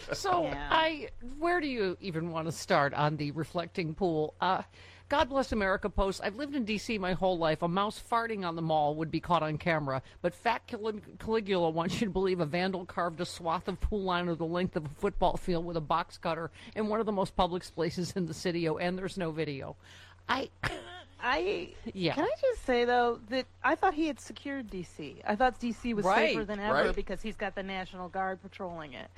So Yeah. where do you even want to start on the reflecting pool? God bless America posts. I've lived in D.C. my whole life. A mouse farting on the mall would be caught on camera. But Fat Caligula wants you to believe a vandal carved a swath of pool liner the length of a football field with a box cutter in one of the most public places in the city, and there's no video. Yeah. Can I just say, though, that I thought he had secured D.C. I thought D.C. was safer than ever because he's got the National Guard patrolling it.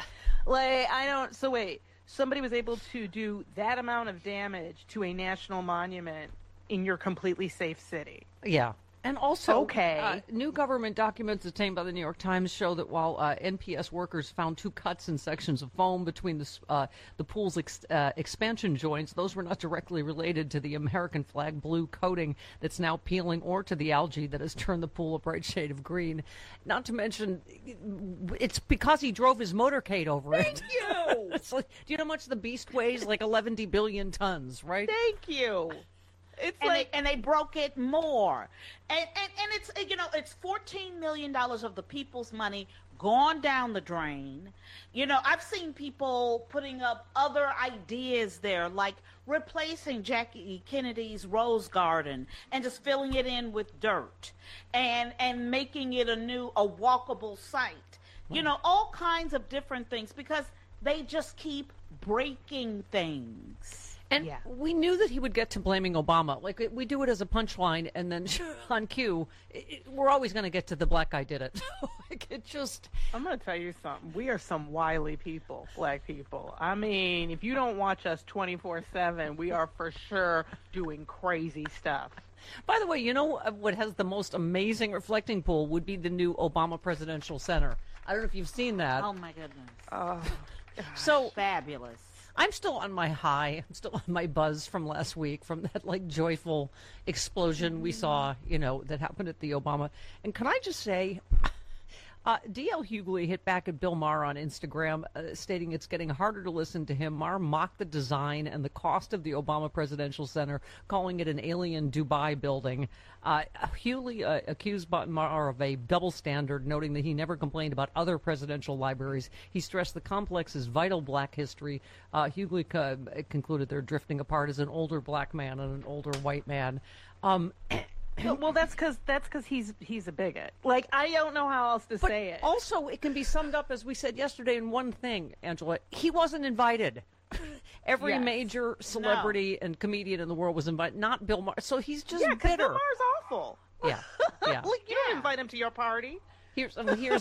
So wait. Somebody was able to do that amount of damage to a national monument in your completely safe city. Yeah. And also, okay. New government documents obtained by the New York Times show that while NPS workers found 2 cuts in sections of foam between the pool's expansion joints, those were not directly related to the American flag blue coating that's now peeling or to the algae that has turned the pool a bright shade of green. Not to mention, it's because he drove his motorcade over it. Thank you! It's like, do you know how much the beast weighs? Like 11 billion tons, right? Thank you. It's and they broke it more, and it's it's $14 million of the people's money gone down the drain. I've seen people putting up other ideas there, like replacing Jackie Kennedy's Rose Garden and just filling it in with dirt, and making it a walkable site. All kinds of different things because they just keep breaking things. And we knew that he would get to blaming Obama. Like, we do it as a punchline, and then on cue, we're always going to get to the black guy did it. I'm going to tell you something. We are some wily people, black people. I mean, if you don't watch us 24/7, we are for sure doing crazy stuff. By the way, you know what has the most amazing reflecting pool would be the new Obama Presidential Center. I don't know if you've seen that. Oh, my goodness. Oh, so fabulous. I'm still on my high. I'm still on my buzz from last week, from that joyful explosion we saw, that happened at the Obama. And can I just say, D.L. Hughley hit back at Bill Maher on Instagram, stating it's getting harder to listen to him. Maher mocked the design and the cost of the Obama Presidential Center, calling it an alien Dubai building. Hughley accused Maher of a double standard, noting that he never complained about other presidential libraries. He stressed the complex's vital black history. Hughley concluded they're drifting apart as an older black man and an older white man. Well, that's because he's a bigot. Like, I don't know how else to say it. Also, it can be summed up, as we said yesterday, in one thing, Angela. He wasn't invited. Every major celebrity and comedian in the world was invited, not Bill Maher. So he's just bitter. Because Bill Maher's awful. Yeah. Like, you don't invite him to your party. Here's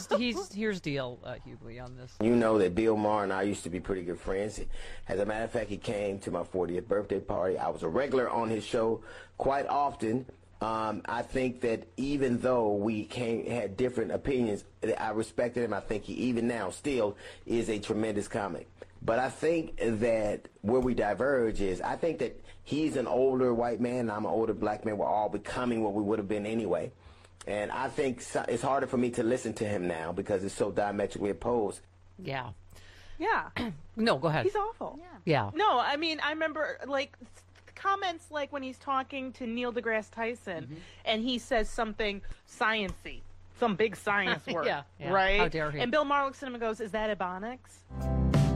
D.L. Hughley on this. You know that Bill Maher and I used to be pretty good friends. As a matter of fact, he came to my 40th birthday party. I was a regular on his show quite often. I think that even though we had different opinions, I respected him. I think he even now still is a tremendous comic. But I think that where we diverge is I think that he's an older white man and I'm an older black man. We're all becoming what we would have been anyway. And I think it's harder for me to listen to him now because it's so diametrically opposed. Yeah. Yeah. No, go ahead. He's awful. Yeah. No, I mean, I remember, comments like when he's talking to Neil deGrasse Tyson and he says something science-y, some big science word, yeah. right? How dare he? And Bill Maher looks at him and goes, "Is that Ebonics?"